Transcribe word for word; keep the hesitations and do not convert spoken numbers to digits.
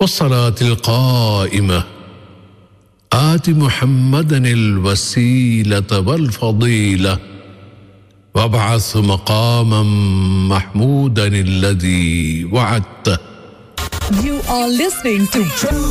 والصلاة القائمة آت محمدا الوسيلة والفضيلة وابعث مقاما محمودا الذي وعدته. You are listening to